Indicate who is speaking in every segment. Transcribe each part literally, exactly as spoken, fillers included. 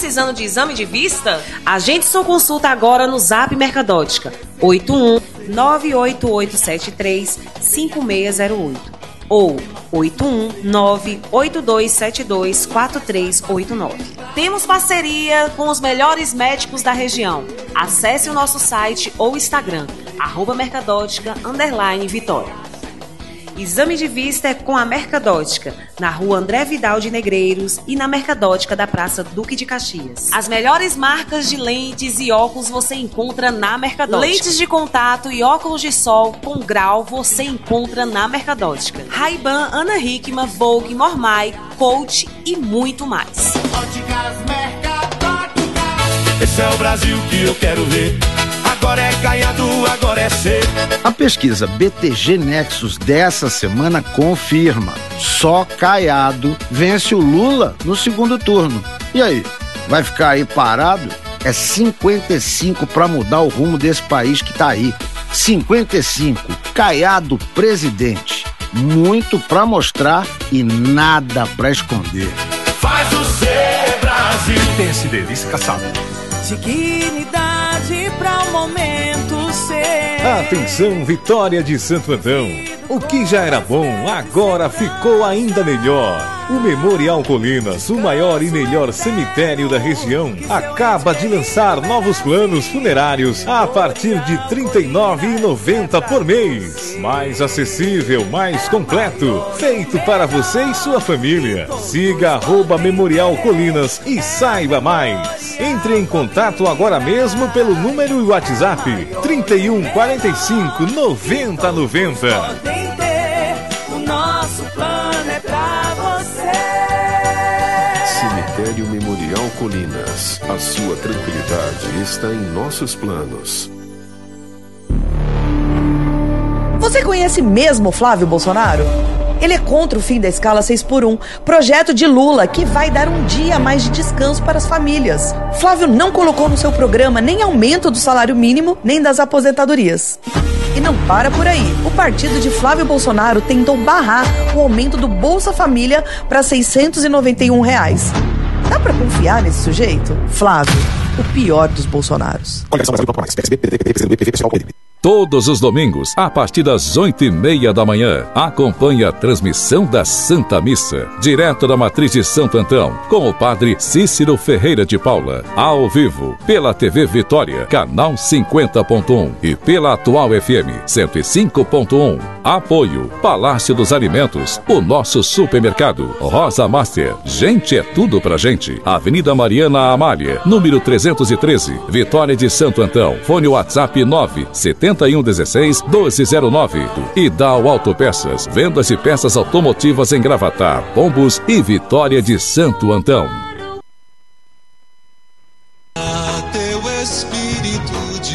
Speaker 1: precisando de exame de vista?
Speaker 2: Agende sua consulta agora no Zap Mercadótica oito um nove oito oito sete três cinco seis zero oito ou oito um nove oito dois sete dois quatro três oito nove. Temos parceria com os melhores médicos da região. Acesse o nosso site ou Instagram, arroba Mercadótica underline Vitória. Exame de vista é com a Mercadótica, na rua André Vidal de Negreiros e na Mercadótica da Praça Duque de Caxias. As melhores marcas de lentes e óculos você encontra na Mercadótica. Lentes de contato e óculos de sol com grau você encontra na Mercadótica. Ray-Ban, Ana Hickman, Vogue, Mormai, Coach e muito mais.
Speaker 3: Óticas Mercadótica. Esse é o Brasil que eu quero ver. Agora é Caiado, agora é C.
Speaker 4: A pesquisa B T G Nexus dessa semana confirma: só Caiado vence o Lula no segundo turno. E aí, vai ficar aí parado? É cinquenta e cinco para mudar o rumo desse país que tá aí. cinquenta e cinco, Caiado presidente. Muito para mostrar e nada para esconder.
Speaker 3: Faz o C, Brasil.
Speaker 5: Pense delícia caçado.
Speaker 6: Dignidade para o momento ser.
Speaker 7: Atenção, Vitória de Santo Antão. O que já era bom, agora ficou ainda melhor. O Memorial Colinas, o maior e melhor cemitério da região, acaba de lançar novos planos funerários a partir de trinta e nove reais e noventa centavos por mês. Mais acessível, mais completo, feito para você e sua família. Siga arroba Memorial Colinas e saiba mais. Entre em contato agora mesmo pelo número e WhatsApp trinta e um, quarenta e cinco, noventa, noventa.
Speaker 6: Podem ter, o nosso plano é pra você.
Speaker 8: Cemitério Memorial Colinas. A sua tranquilidade está em nossos planos.
Speaker 9: Você conhece mesmo Flávio Bolsonaro? Ele é contra o fim da escala seis por um, projeto de Lula que vai dar um dia a mais de descanso para as famílias. Flávio não colocou no seu programa nem aumento do salário mínimo, nem das aposentadorias. E não para por aí. O partido de Flávio Bolsonaro tentou barrar o aumento do Bolsa Família para seiscentos e noventa e um reais. Dá pra confiar nesse sujeito? Flávio, o pior dos Bolsonaros.
Speaker 10: Todos os domingos, a partir das oito e meia da manhã, acompanhe a transmissão da Santa Missa, direto da Matriz de Santo Antão, com o padre Cícero Ferreira de Paula, ao vivo, pela T V Vitória, canal cinquenta ponto um e pela Atual F M cento e cinco ponto um. Apoio Palácio dos Alimentos, o nosso supermercado, Rosa Master, gente é tudo pra gente. Avenida Mariana Amália, número trezentos e treze, Vitória de Santo Antão. Fone WhatsApp nove sete um um seis doze zero nove. E Dal Autopeças, vendas de peças automotivas em Gravatar, Pombos e Vitória de Santo Antão.
Speaker 11: Teu espírito de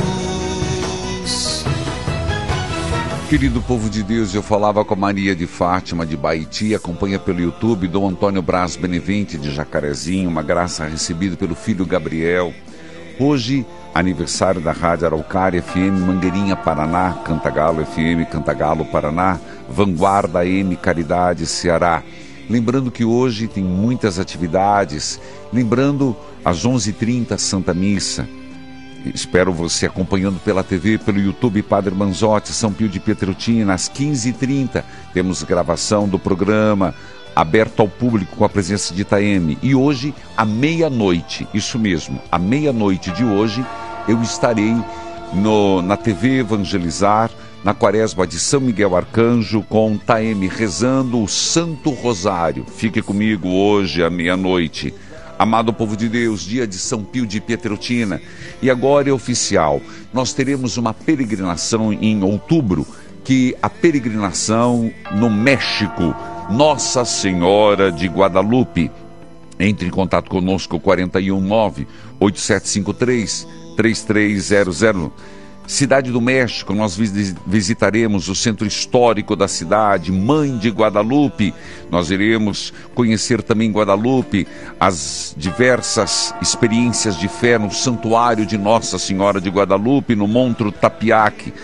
Speaker 11: luz.
Speaker 12: Querido povo de Deus, eu falava com a Maria de Fátima de Baiti, acompanha pelo YouTube, Dom Antônio Braz Benevente de Jacarezinho, uma graça recebida pelo filho Gabriel. Hoje, aniversário da Rádio Araucária F M, Mangueirinha, Paraná, Cantagalo F M, Cantagalo, Paraná, Vanguarda A M, Caridade, Ceará. Lembrando que hoje tem muitas atividades, lembrando às onze e trinta, Santa Missa. Espero você acompanhando pela T V, pelo YouTube, Padre Manzotti, São Pio de Pietreutina. Às quinze e trinta temos gravação do programa aberto ao público com a presença de Itaeme. E hoje, à meia-noite, isso mesmo, à meia-noite de hoje, eu estarei no, na T V Evangelizar, na Quaresma de São Miguel Arcanjo, com Taeme rezando o Santo Rosário. Fique comigo hoje à meia-noite. Amado povo de Deus, dia de São Pio de Pietreutina. E agora é oficial, nós teremos uma peregrinação em outubro, que a peregrinação no México, Nossa Senhora de Guadalupe. Entre em contato conosco, quarenta e um, nove, oito sete cinco três, três três zero zero. Cidade do México, nós visitaremos o centro histórico da cidade, Mãe de Guadalupe. Nós iremos conhecer também Guadalupe, as diversas experiências de fé no santuário de Nossa Senhora de Guadalupe, no Monte Tapiaque,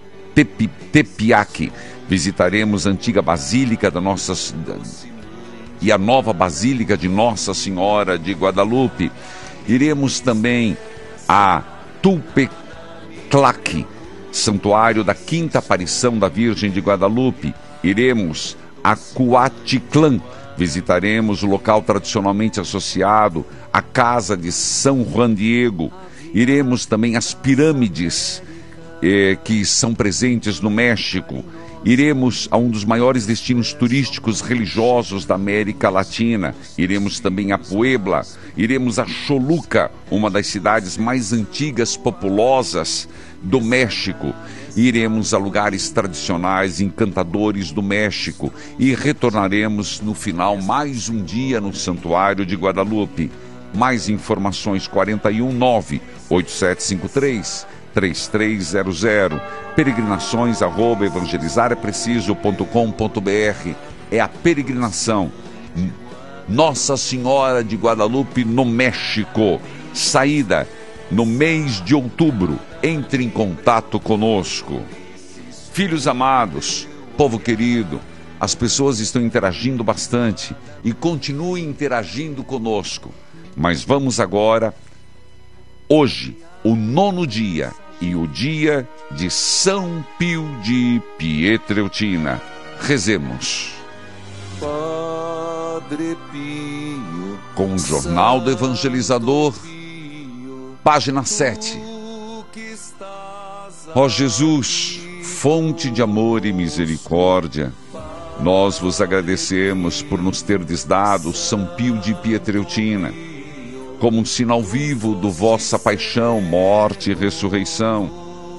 Speaker 12: Tepi, Tepiaque. Visitaremos a antiga basílica da Nossa, e a nova Basílica de Nossa Senhora de Guadalupe. Iremos também a Tulpeclac, Santuário da Quinta Aparição da Virgem de Guadalupe. Iremos a Cuaticlã. Visitaremos o local tradicionalmente associado à Casa de São Juan Diego. Iremos também às pirâmides eh, que são presentes no México. Iremos a um dos maiores destinos turísticos religiosos da América Latina. Iremos também a Puebla. Iremos a Choluca, uma das cidades mais antigas, populosas do México. Iremos a lugares tradicionais, encantadores do México. E retornaremos no final mais um dia no Santuário de Guadalupe. Mais informações quarenta e um nove oito sete cinco três três três zero zero, peregrinações arroba evangelizarepreciso ponto com ponto br. É a peregrinação Nossa Senhora de Guadalupe no México. Saída no mês de outubro. Entre em contato conosco. Filhos amados, povo querido, as pessoas estão interagindo bastante e continuem interagindo conosco. Mas vamos agora, hoje, o nono dia e o dia de São Pio de Pietreutina. Rezemos.
Speaker 11: Padre Pio,
Speaker 12: com o Jornal do Evangelizador, página sete. Ó Jesus, fonte de amor e misericórdia, nós vos agradecemos por nos terdes dado São Pio de Pietreutina, como um sinal vivo do vossa paixão, morte e ressurreição.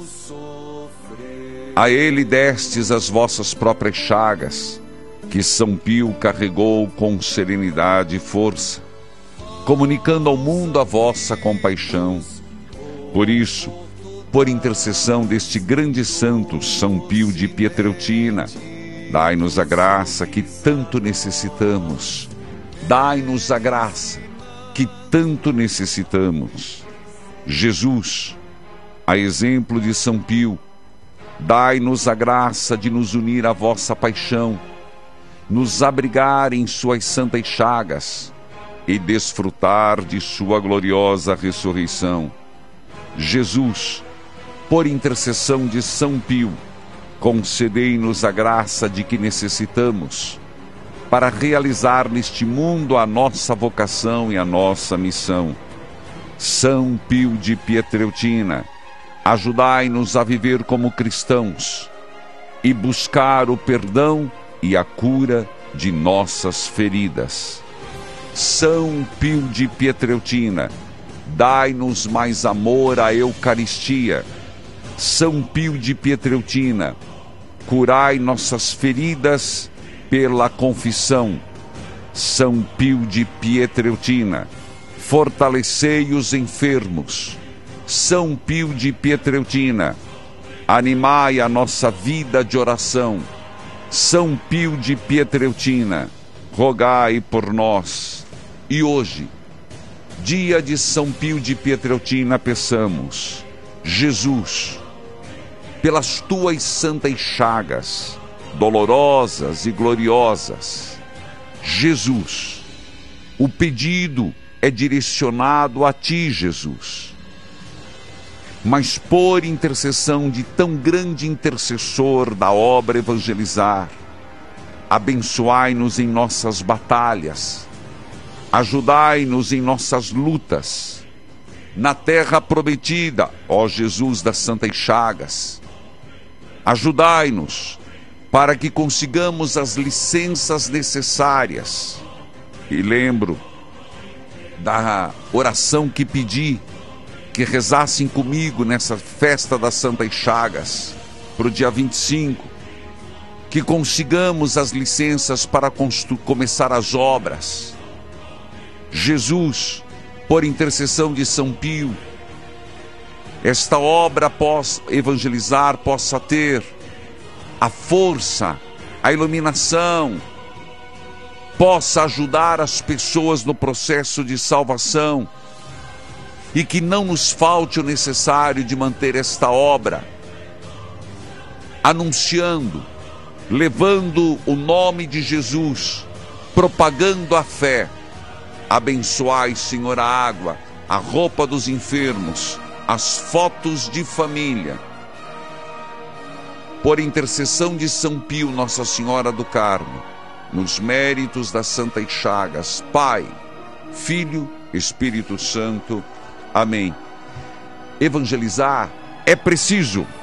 Speaker 12: A ele destes as vossas próprias chagas, que São Pio carregou com serenidade e força, comunicando ao mundo a vossa compaixão. Por isso, por intercessão deste grande santo, São Pio de Pietreutina, dai-nos a graça que tanto necessitamos. Dai-nos a graça que tanto necessitamos. Jesus, a exemplo de São Pio, dai-nos a graça de nos unir à vossa paixão, nos abrigar em suas santas chagas e desfrutar de sua gloriosa ressurreição. Jesus, por intercessão de São Pio, concedei-nos a graça de que necessitamos para realizar neste mundo a nossa vocação e a nossa missão. São Pio de Pietreutina, ajudai-nos a viver como cristãos e buscar o perdão e a cura de nossas feridas. São Pio de Pietreutina, dai-nos mais amor à Eucaristia. São Pio de Pietreutina, curai nossas feridas pela confissão. São Pio de Pietreutina, fortalecei os enfermos. São Pio de Pietreutina, animai a nossa vida de oração. São Pio de Pietreutina, rogai por nós. E hoje, dia de São Pio de Pietreutina, peçamos: Jesus, pelas tuas santas chagas, dolorosas e gloriosas, Jesus, o pedido é direcionado a ti, Jesus, mas por intercessão de tão grande intercessor da obra Evangelizar, abençoai-nos em nossas batalhas, ajudai-nos em nossas lutas, na terra prometida, ó Jesus das santas chagas. Ajudai-nos para que consigamos as licenças necessárias. E lembro da oração que pedi, que rezassem comigo nessa festa das santas chagas, para o dia vinte e cinco, que consigamos as licenças para começar as obras. Jesus, por intercessão de São Pio, esta obra após evangelizar possa ter a força, a iluminação, possa ajudar as pessoas no processo de salvação, e que não nos falte o necessário de manter esta obra anunciando, levando o nome de Jesus propagando a fé. Abençoai, Senhor, a água, a roupa dos enfermos, as fotos de família. Por intercessão de São Pio, Nossa Senhora do Carmo, nos méritos das Santas Chagas, Pai, Filho, Espírito Santo. Amém. Evangelizar é preciso.